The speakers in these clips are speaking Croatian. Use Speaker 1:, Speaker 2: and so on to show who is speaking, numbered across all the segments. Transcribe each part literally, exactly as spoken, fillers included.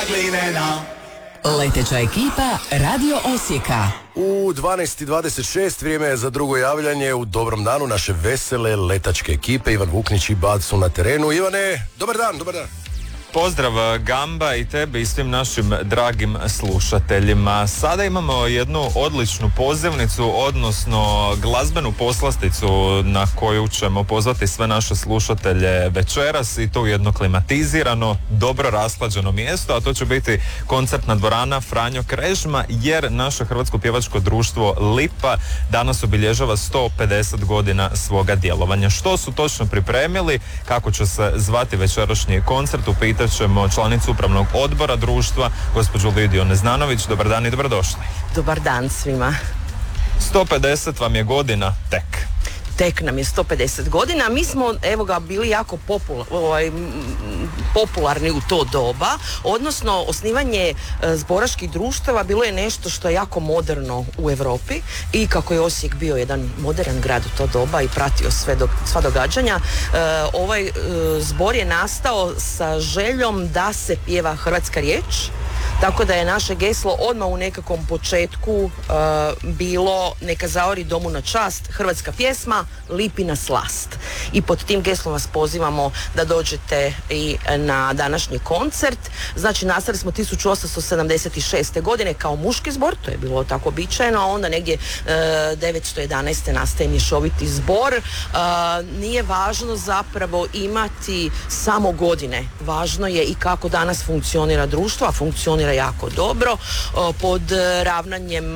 Speaker 1: glinena.
Speaker 2: Leteća ekipa Radio Osijeka.
Speaker 3: U dvanaest i dvadeset šest vrijeme je za drugo javljanje u dobrom danu naše vesele letačke ekipe. Ivan Vuknić i Bad su na terenu. Ivane, dobar dan, dobar dan.
Speaker 4: Pozdrav Gamba i tebi i svim našim dragim slušateljima. Sada imamo jednu odličnu pozivnicu, odnosno glazbenu poslasticu na koju ćemo pozvati sve naše slušatelje večeras i to u jedno klimatizirano, dobro rashlađeno mjesto, a to će biti koncertna dvorana Franjo Krežma, jer naše Hrvatsko pjevačko društvo Lipa danas obilježava sto pedeset godina svoga djelovanja. Što su točno pripremili, kako će se zvati večerašnji koncert, upita ćemo članicu upravnog odbora društva, gospođu Lidiju Neznanović. Dobar dan i dobrodošli.
Speaker 5: Dobar dan svima.
Speaker 4: sto pedeset vam je godina tek.
Speaker 5: Tek nam je sto pedeset godina. Mi smo, evo ga, bili jako popul, ovaj, popularni u to doba, odnosno osnivanje e, zboraških društava bilo je nešto što je jako moderno u Europi i kako je Osijek bio jedan modern grad u to doba i pratio sve do, sva događanja, e, ovaj e, zbor je nastao sa željom da se pjeva hrvatska riječ. Tako da je naše geslo odmah u nekakvom početku uh, bilo neka zaori domu na čast, hrvatska pjesma, Lipina slast. I pod tim geslom vas pozivamo da dođete i na današnji koncert. Znači, nastali smo tisuću osamsto sedamdeset šeste. godine kao muški zbor, to je bilo tako običajno, a onda negdje uh, devetsto jedanaeste. nastaje mješoviti zbor. Uh, nije važno zapravo imati samo godine, važno je i kako danas funkcionira društvo, a funkcionira jako dobro, pod ravnanjem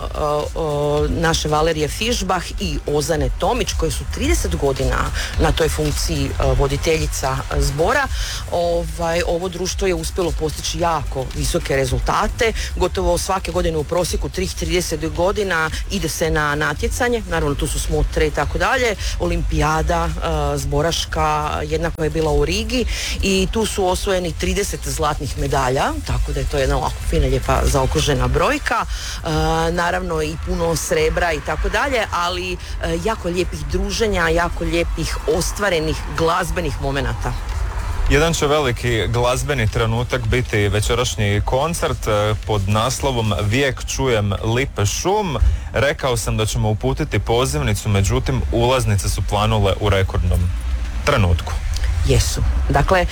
Speaker 5: naše Valerije Fišbah i Ozane Tomić, koji su trideset godina na toj funkciji voditeljica zbora. Ovaj, ovo društvo je uspjelo postići jako visoke rezultate, gotovo svake godine u prosjeku trideset godina ide se na natjecanje, naravno tu su smotre i tako dalje, olimpijada zboraška jednako je bila u Rigi i tu su osvojeni trideset zlatnih medalja, tako da je to jedna ovako fina, lijepa zaokružena brojka, e, naravno i puno srebra i tako dalje, ali e, jako lijepih druženja, jako lijepih ostvarenih glazbenih momenata.
Speaker 4: Jedan će veliki glazbeni trenutak biti večerašnji koncert pod naslovom Vijek čujem lipe šum. Rekao sam da ćemo uputiti pozivnicu, međutim ulaznice su planule u rekordnom trenutku.
Speaker 5: Jesu. Dakle,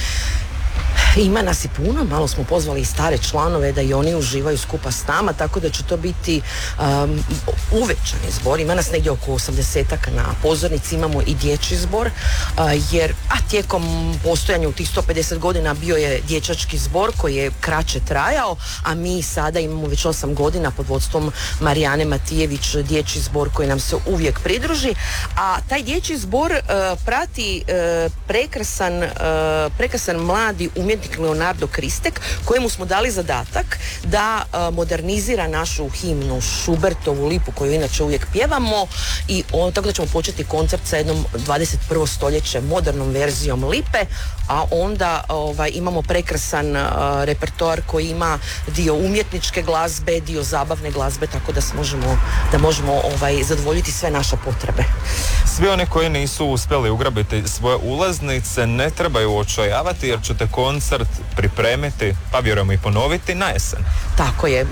Speaker 5: ima nas i puno, malo smo pozvali i stare članove da i oni uživaju skupa s nama, tako da će to biti um, uvećani zbor. Ima nas negdje oko osamdesetaka na pozornici, imamo i dječji zbor, uh, jer a tijekom postojanja u tih sto pedeset godina bio je dječački zbor koji je kraće trajao, a mi sada imamo već osam godina pod vodstvom Marijane Matijević dječji zbor koji nam se uvijek pridruži, a taj dječji zbor uh, prati uh, prekrasan, uh, prekrasan mladi umjetnik Leonardo Kristek, kojemu smo dali zadatak da uh, modernizira našu himnu Šubertovu Lipu, koju inače uvijek pjevamo, i on, tako da ćemo početi koncert sa jednom dvadeset prvo stoljeće modernom verzijom Lipe, a onda ovaj, imamo prekrasan uh, repertoar koji ima dio umjetničke glazbe, dio zabavne glazbe, tako da možemo, da možemo ovaj, zadovoljiti sve naše potrebe.
Speaker 4: Svi oni koji nisu uspjeli ugrabiti svoje ulaznice ne trebaju očajavati, jer ćete koncert pripremiti, pa vjerujemo i ponoviti, na jesen.
Speaker 5: Tako je.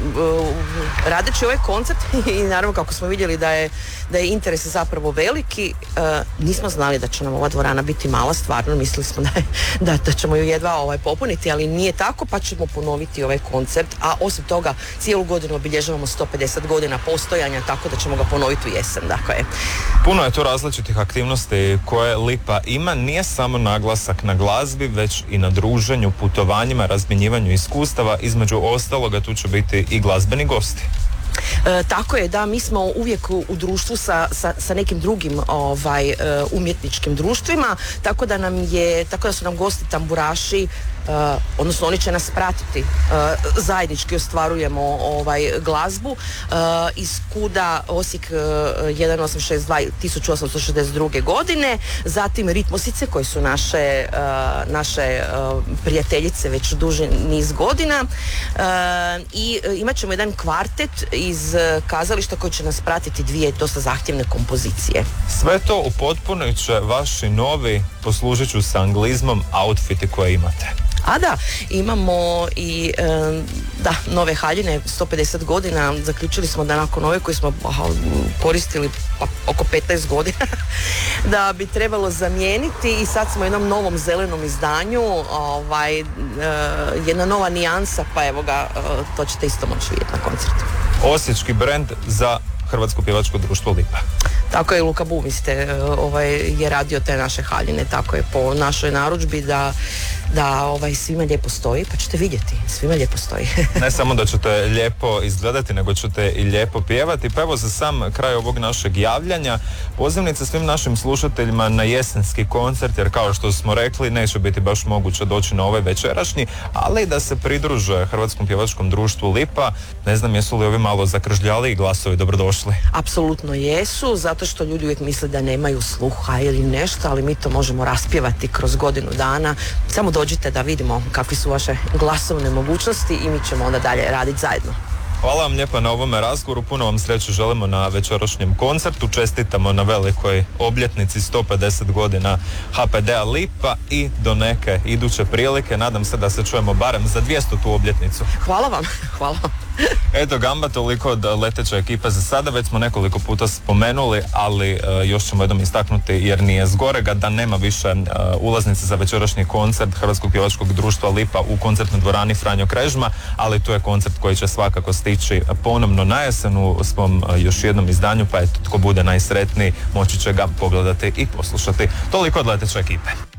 Speaker 5: Radeći ovaj koncert i naravno kako smo vidjeli da je, da je interes zapravo veliki, nismo znali da će nam ova dvorana biti mala, stvarno mislili smo da, je, da, da ćemo ju jedva ovaj, popuniti, ali nije tako, pa ćemo ponoviti ovaj koncert, a osim toga cijelu godinu obilježavamo sto pedeset godina postojanja, tako da ćemo ga ponoviti u jesen. Dakle.
Speaker 4: Puno je tu različitih aktivnosti koje Lipa ima, nije samo naglasak na glazbi, već i na druženju, putovanjima, razmjenjivanju iskustava, između ostaloga tu će biti i glazbeni gosti.
Speaker 5: E, tako je, da, mi smo uvijek u, u društvu sa, sa, sa nekim drugim ovaj, e, umjetničkim društvima, tako da nam je, tako da su nam gosti tamburaši, e, odnosno oni će nas pratiti, e, zajednički ostvarujemo ovaj, glazbu e, iz KUD-a Osijek jedan osam šest dva tisuću osamsto šezdeset druge. godine, zatim Ritmosice koje su naše, e, naše e, prijateljice već duži niz godina e, i e, imat ćemo jedan kvartet iz kazališta koji će nas pratiti dvije dosta zahtjevne kompozicije.
Speaker 4: Sve to upotpunit će vaši novi, poslužit ću sa anglizmom, outfiti koje imate.
Speaker 5: Sada imamo i e, da, nove haljine, sto pedeset godina, zaključili smo da nakon ove koje smo aha, koristili pa, oko petnaest godina, da bi trebalo zamijeniti i sad smo u jednom novom zelenom izdanju, ovaj, e, jedna nova nijansa, pa evo ga, e, to ćete isto moći vidjeti na koncertu.
Speaker 4: Osječki brend za Hrvatsko pjevačko društvo Lipa.
Speaker 5: Tako je, Luka Bumiste ovaj, je radio te naše haljine, tako je po našoj narudžbi da, da ovaj, svima lijepo stoji, pa ćete vidjeti, svima lijepo stoji.
Speaker 4: Ne samo da ćete lijepo izgledati, nego ćete i lijepo pjevati. Pa evo za sam kraj ovog našeg javljanja, pozivnica svim našim slušateljima na jesenski koncert, jer kao što smo rekli, neće biti baš moguće doći na ovaj večerašnji, ali da se pridruže Hrvatskom pjevačkom društvu Lipa. Ne znam jesu li ovi malo zakržljali i glasovi dobrodošli.
Speaker 5: Apsolutno jesu, zato što ljudi uvijek misle da nemaju sluha ili nešto, ali mi to možemo raspjevati kroz godinu dana. Samo dođite da vidimo kakvi su vaše glasovne mogućnosti i mi ćemo onda dalje raditi zajedno.
Speaker 4: Hvala vam lijepa na ovome razgovoru, puno vam sreće želimo na večerašnjem koncertu, čestitamo na velikoj obljetnici sto pedeset godina ha pe de a Lipa i do neke iduće prilike, nadam se da se čujemo barem za dvjestotu obljetnicu.
Speaker 5: Hvala vam, hvala vam.
Speaker 4: Eto Gamba, toliko od leteće ekipe za sada, već smo nekoliko puta spomenuli, ali uh, još ćemo jednom istaknuti jer nije zgorega da nema više uh, ulaznice za večerašnji koncert Hrvatskog pjevačkog društva Lipa u koncertnoj dvorani Franjo Krežma, ali to je koncert koji će svakako stići ponovno na jesen u svom uh, još jednom izdanju, pa eto tko bude najsretniji moći će ga pogledati i poslušati. Toliko od leteće ekipe.